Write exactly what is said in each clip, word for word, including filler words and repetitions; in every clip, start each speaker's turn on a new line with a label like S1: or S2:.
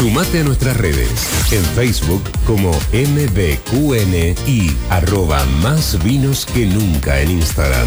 S1: Sumate a nuestras redes. En Facebook como M B Q N y arroba más vinos que nunca en Instagram.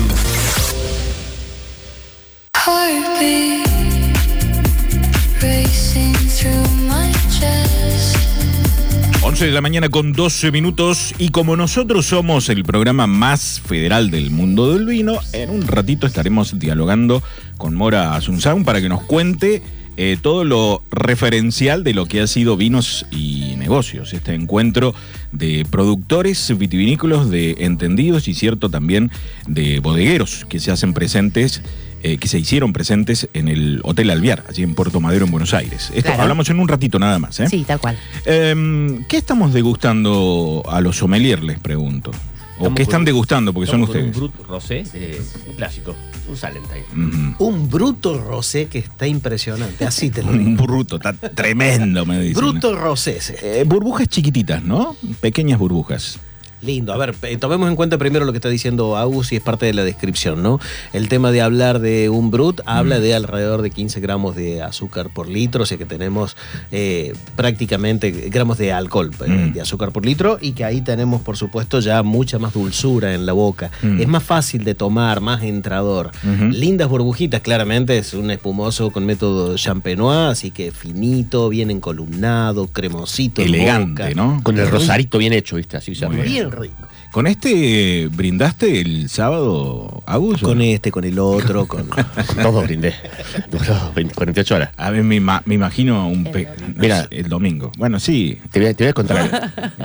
S2: once de la mañana con doce minutos, y como nosotros somos el programa más federal del mundo del vino, en un ratito estaremos dialogando con Mora Asunzán para que nos cuente eh, todo lo referencial de lo que ha sido Vinos y Negocios, este encuentro de productores vitivinícolas, de entendidos y cierto también de bodegueros que se hacen presentes, eh, que se hicieron presentes en el Hotel Alvear, allí en Puerto Madero, en Buenos Aires. Esto
S3: Claro.
S2: hablamos en un ratito nada más, ¿eh?
S3: Sí, tal cual.
S2: Eh, ¿Qué estamos degustando a los sommeliers, les pregunto? ¿O
S4: Estamos
S2: qué están
S4: con-
S2: degustando? Porque son
S4: Estamos con
S2: ustedes.
S4: Un Brut Rosé, eh, un clásico, un Salentine.
S2: Ujú.
S5: Un bruto rosé que está impresionante, así te lo digo.
S2: Un bruto, está tremendo, me dicen.
S5: Bruto rosé ese.
S2: Eh, burbujas chiquititas, ¿no? Pequeñas burbujas.
S5: Lindo. A ver, eh, tomemos en cuenta primero lo que está diciendo Agus y es parte de la descripción, ¿no? El tema de hablar de un brut habla de alrededor de quince gramos de azúcar por litro, o sea que tenemos eh, prácticamente gramos de alcohol, eh,
S2: Mm.
S5: de azúcar por litro, y que ahí tenemos, por supuesto, ya mucha más dulzura en la boca.
S2: Mm.
S5: Es más fácil de tomar, más entrador.
S2: Ujú.
S5: Lindas burbujitas, claramente, es un espumoso con método champenois, así que finito, bien encolumnado, cremosito. en
S2: Elegante,
S5: boca.
S2: ¿no?
S4: Con el rosarito bien hecho, ¿viste? Así se
S2: Muy
S4: llama.
S5: Bien rico.
S2: ¿Con este brindaste el sábado, Agus?
S5: Con este, con el otro, con...
S4: Todos brindé. Duró veinte, cuarenta y ocho horas.
S2: A ver, me, ima- me imagino un... Pe...
S3: El
S2: no
S4: Mira.
S2: sé, el domingo. Bueno, sí.
S4: Te voy a, te voy a contar algo.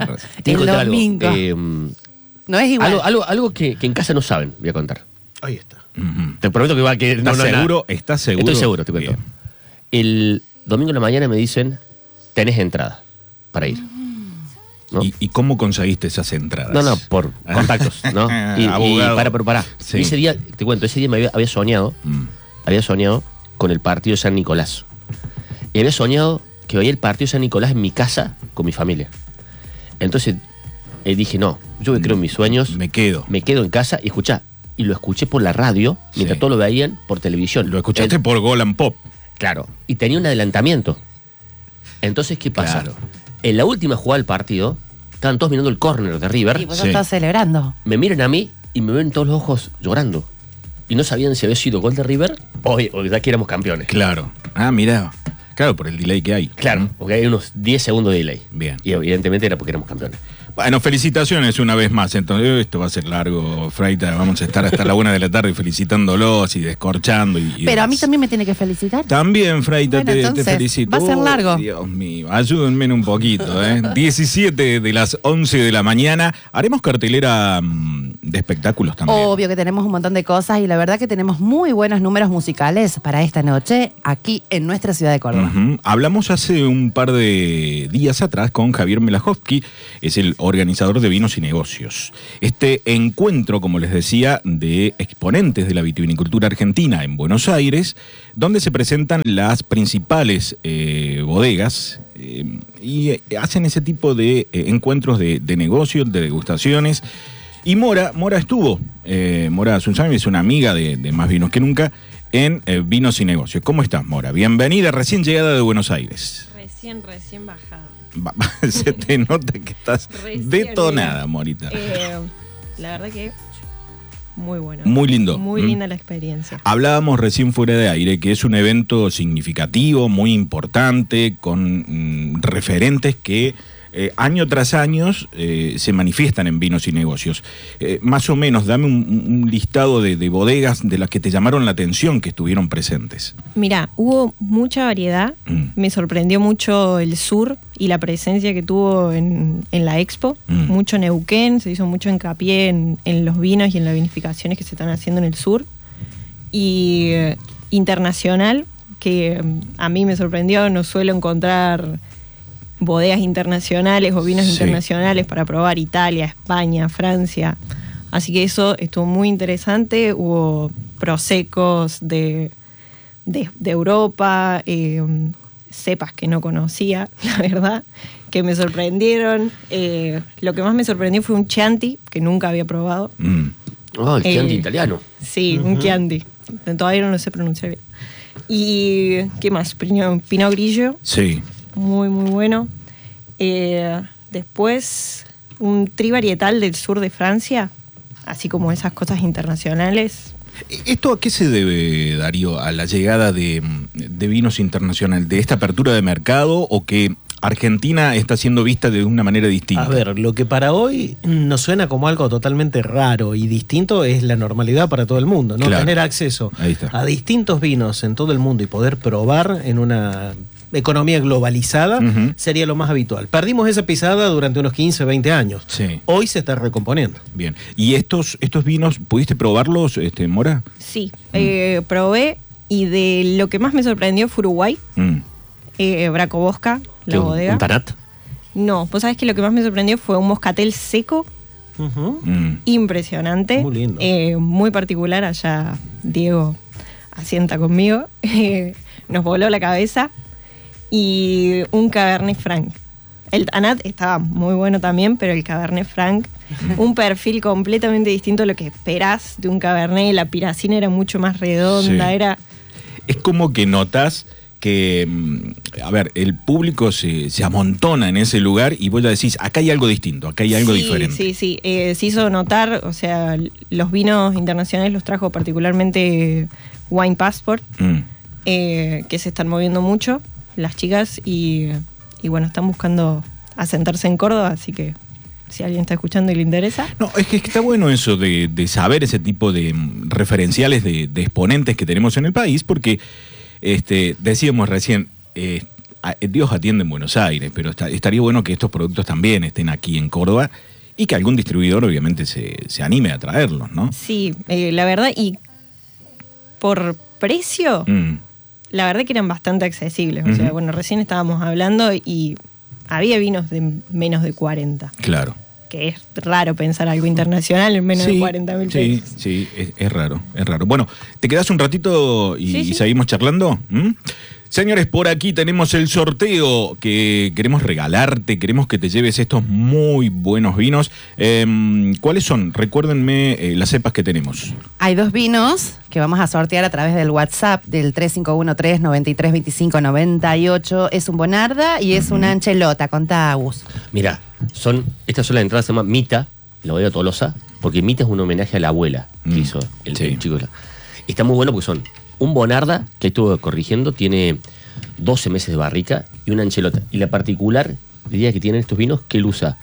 S4: Te voy a
S3: El
S4: contar
S3: domingo.
S4: Algo, Eh,
S3: No es igual.
S4: algo, algo, algo que, que en casa no saben, voy a contar.
S5: Ahí está.
S2: Ujú.
S4: Te prometo que va a que
S2: ¿Estás
S4: no, no,
S2: seguro?
S4: nada.
S2: ¿Estás seguro?
S4: Estoy seguro, te cuento.
S2: Bien.
S4: El domingo en la mañana me dicen, tenés entrada para ir. ¿No?
S2: ¿Y, y cómo conseguiste esas entradas?
S4: No, no, por contactos, ¿no? Y, y
S2: Abogado.
S4: para, pero pará.
S2: Sí.
S4: Ese día, te cuento, ese día me había, había soñado,
S2: Mm.
S4: había soñado con el partido de San Nicolás. Y había soñado que veía el partido de San Nicolás en mi casa con mi familia. Entonces eh, dije, no, yo que creo en mis sueños,
S2: Me quedo.
S4: me quedo en casa y escuchá. Y lo escuché por la radio, mientras
S2: Sí.
S4: todos lo veían por televisión.
S2: Lo escuchaste
S4: El-
S2: por Golan Pop.
S4: Claro. Y tenía un adelantamiento. Entonces, ¿qué pasa?
S2: Claro.
S4: En la última jugada del partido, estaban todos mirando el córner de River.
S3: Y vos
S2: Sí.
S3: estás celebrando.
S4: Me miran a mí y me ven todos los ojos llorando. Y no sabían si había sido gol de River o, o ya que éramos campeones.
S2: Claro. Ah, mira. Claro, por el delay que hay.
S4: Claro, porque hay unos diez segundos de delay.
S2: Bien.
S4: Y evidentemente era porque éramos campeones.
S2: Bueno, felicitaciones una vez más. Entonces, esto va a ser largo, Freita. Vamos a estar hasta la una de la tarde felicitándolos y descorchando. Y, y
S3: Pero a mí
S2: demás.
S3: también me tiene que felicitar.
S2: También, Freita,
S3: Bueno,
S2: te, te
S3: entonces,
S2: felicito.
S3: va a ser
S2: Oh,
S3: largo.
S2: Dios mío, ayúdenme un poquito, ¿eh? diecisiete de las once de la mañana. Haremos cartelera mm, de espectáculos también.
S3: Obvio que tenemos un montón de cosas y la verdad que tenemos muy buenos números musicales para esta noche aquí en nuestra ciudad de Córdoba.
S2: Ujú. Hablamos hace un par de días atrás con Javier Melajovsky, es el organizador de Vinos y Negocios. Este encuentro, como les decía, de exponentes de la vitivinicultura argentina en Buenos Aires, donde se presentan las principales eh, bodegas eh, y eh, hacen ese tipo de eh, encuentros de, de negocios, de degustaciones. Y Mora, Mora estuvo, eh, Mora Asunzán es una amiga de, de Más Vinos que Nunca, en eh, Vinos y Negocios. ¿Cómo estás, Mora? Bienvenida, recién llegada de Buenos Aires.
S6: Recién, recién bajada.
S2: Va- Se te nota que estás
S6: Recién,
S2: detonada,
S6: mira.
S2: Morita.
S6: Eh, la verdad que muy bueno.
S2: Muy lindo.
S6: Muy
S2: Mm.
S6: linda la experiencia.
S2: Hablábamos recién fuera de aire que es un evento significativo, muy importante, con mm, referentes que eh, año tras año eh, se manifiestan en Vinos y Negocios. Eh, más o menos, dame un, un listado de, de bodegas de las que te llamaron la atención que estuvieron presentes.
S6: Mira, hubo mucha variedad.
S2: Mm.
S6: Me sorprendió mucho el sur y la presencia que tuvo en, en la expo.
S2: Mm.
S6: Mucho Neuquén, se hizo mucho hincapié en, en los vinos y en las vinificaciones que se están haciendo en el sur. Y eh, internacional, que mm, a mí me sorprendió, no suelo encontrar bodegas internacionales o vinos
S2: Sí.
S6: internacionales para probar Italia, España, Francia. Así que eso estuvo muy interesante. Hubo prosecos de, de, de Europa, eh, cepas que no conocía, la verdad, que me sorprendieron. Eh, lo que más me sorprendió fue un Chianti, que nunca había probado.
S2: Mm.
S4: Oh, el Chianti
S6: Eh,
S4: italiano.
S6: Sí, un Chianti. Todavía no lo sé pronunciar bien. ¿Y qué más? Pinot, Pinot Grillo.
S2: Sí.
S6: muy, muy bueno. Eh, después, un trivarietal del sur de Francia, así como esas cosas internacionales.
S2: ¿Esto a qué se debe, Darío? ¿A la llegada de, de vinos internacionales, de esta apertura de mercado o que Argentina está siendo vista de una manera distinta?
S5: A ver, lo que para hoy nos suena como algo totalmente raro y distinto es la normalidad para todo el mundo, ¿no?
S2: Claro.
S5: Tener acceso
S2: Ahí está.
S5: a distintos vinos en todo el mundo y poder probar en una economía globalizada
S2: Ujú.
S5: sería lo más habitual. Perdimos esa pisada durante unos quince, veinte años.
S2: Sí.
S5: Hoy se está recomponiendo.
S2: Bien. ¿Y estos, estos vinos, pudiste probarlos, este, Mora?
S6: Sí, eh, probé y de lo que más me sorprendió fue Uruguay,
S2: Mm.
S6: eh, Bracobosca,
S4: ¿Qué,
S6: la
S4: un-
S6: bodega.
S4: ¿Un Tanat?
S6: No, vos sabés que lo que más me sorprendió fue un moscatel seco,
S5: Ujú.
S2: Mm.
S6: impresionante.
S5: Muy lindo.
S6: eh, muy particular. Allá Diego asienta conmigo. eh, nos voló la cabeza. Y un Cabernet Franc. El Tanat estaba muy bueno también, pero el Cabernet Franc, un perfil completamente distinto a lo que esperás de un Cabernet. La piracina era mucho más redonda,
S2: Sí.
S6: era...
S2: Es como que notas que, mm, a ver, el público se, se amontona en ese lugar y vos ya decís, acá hay algo distinto, acá hay algo
S6: sí,
S2: diferente.
S6: Sí, sí, eh, se hizo notar, o sea, los vinos internacionales los trajo particularmente Wine Passport,
S2: Mm.
S6: eh, que se están moviendo mucho las chicas y, y bueno, están buscando asentarse en Córdoba, así que si alguien está escuchando y le interesa.
S2: No, es que está bueno eso de, de saber ese tipo de mm, referenciales de, de exponentes que tenemos en el país, porque este, decíamos recién, eh, a- Dios atiende en Buenos Aires, pero está- estaría bueno que estos productos también estén aquí en Córdoba y que algún distribuidor obviamente se, se anime a traerlos, ¿no?
S6: Sí, eh, la verdad, y por precio,
S2: Mm,
S6: la verdad que eran bastante accesibles. O sea,
S2: Ujú.
S6: bueno, recién estábamos hablando y había vinos de menos de cuarenta.
S2: claro.
S6: Que es raro pensar algo internacional en menos de
S2: Sí,
S6: cuarenta mil
S2: sí,
S6: pesos.
S2: sí, es, es raro, es raro. Bueno, ¿te quedas un ratito y,
S6: Sí,
S2: y
S6: sí.
S2: seguimos charlando? ¿Mm? Señores, por aquí tenemos el sorteo que queremos regalarte, queremos que te lleves estos muy buenos vinos. Em, ¿Cuáles son? Recuérdenme eh, las cepas que tenemos.
S3: Hay dos vinos que vamos a sortear a través del WhatsApp del tres cinco uno tres, nueve tres dos cinco, nueve ocho. Es un Bonarda y es una Anchelota. Contá, Agus.
S4: Mira, son, estas son las entradas, se llama Mita, la bodega Tolosa, porque Mita es un homenaje a la abuela que
S2: Mm,
S4: hizo el,
S2: sí.
S4: el chico. Y está muy bueno porque son un Bonarda, que estuvo corrigiendo, tiene doce meses de barrica, y una Anchelota. Y la particular, diría que tienen estos vinos, que él usa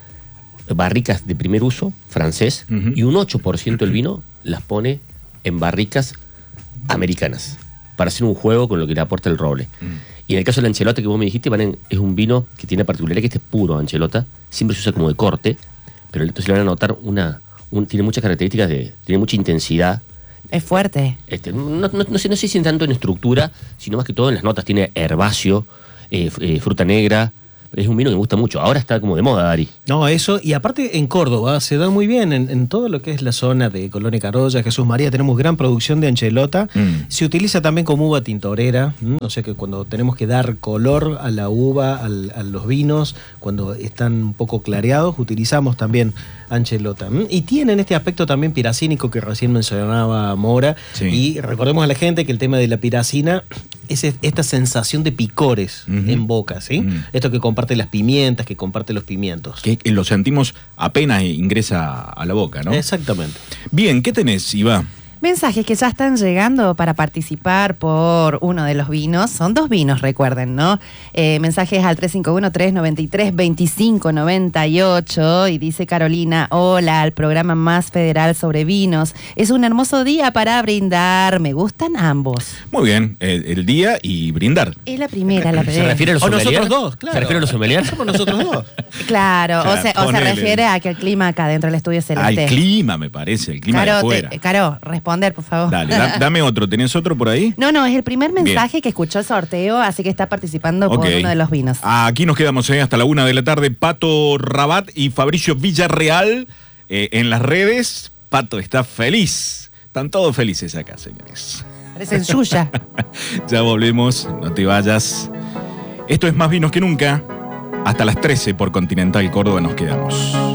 S4: barricas de primer uso, francés,
S2: Ujú.
S4: y un ocho por ciento del vino las pone en barricas americanas, para hacer un juego con lo que le aporta el roble. Y en el caso de la Anchelota que vos me dijiste, van en- es un vino que tiene la particularidad que este es puro Anchelota, siempre se usa como de corte, pero entonces le van a notar una, un- tiene muchas características, de, tiene mucha intensidad.
S3: Es fuerte.
S4: Este, no, no, no sé, no sé si tanto en estructura, sino más que todo en las notas. Tiene herbáceo, eh, f- eh, fruta negra. Es un vino que me gusta mucho. Ahora está como de moda, Dari.
S5: No, eso, y aparte en Córdoba se da muy bien, en, en todo lo que es la zona de Colonia Carolla, Jesús María, tenemos gran producción de Anchelota.
S2: Mm.
S5: Se utiliza también como uva tintorera, ¿m? O sea que cuando tenemos que dar color a la uva, al- a los vinos, cuando están un poco clareados, utilizamos también Anchelota. ¿m? Y tienen este aspecto también piracínico que recién mencionaba Mora.
S2: Sí.
S5: Y recordemos a la gente que el tema de la piracina es es- esta sensación de picores
S2: Ujú.
S5: en boca, ¿sí?
S2: Mm.
S5: Esto que comparte las pimientas, que comparte los pimientos.
S2: Que, que lo sentimos apenas ingresa a la boca, ¿no?
S5: Exactamente.
S2: Bien, ¿qué tenés, Iva?
S3: Mensajes que ya están llegando para participar por uno de los vinos. Son dos vinos, recuerden, ¿no? Eh, mensajes al tres cinco uno tres, nueve tres, dos cinco nueve ocho. Y dice Carolina, hola, al programa más federal sobre vinos. Es un hermoso día para brindar. Me gustan ambos.
S2: Muy bien, el, el día y brindar.
S3: Es la primera, la
S4: ¿Se
S3: primera.
S4: refiere a los
S5: O
S4: sommeliers?
S5: nosotros dos, claro.
S4: ¿Se refiere a los sommeliers?
S5: Somos nosotros dos.
S3: Claro,
S2: Claro,
S3: o, se, o se
S2: ponele.
S3: refiere a que el clima acá dentro del estudio es
S2: Al
S3: celeste.
S2: clima, me parece, el clima de
S3: Caro,
S2: afuera.
S3: te- Caro, responder, por favor.
S2: Dale, da- dame otro. ¿Tenés otro por ahí?
S3: No, no, es el primer
S2: Bien.
S3: mensaje que escuchó el sorteo, así que está participando
S2: Ok.
S3: por uno de los vinos.
S2: Aquí nos quedamos eh, hasta la una de la tarde. Pato Rabat y Fabricio Villarreal eh, en las redes. Pato está feliz. Están todos felices acá, señores.
S3: Parecen suya.
S2: Ya volvemos, no te vayas. Esto es Más Vinos que Nunca. Hasta las trece por Continental Córdoba nos quedamos.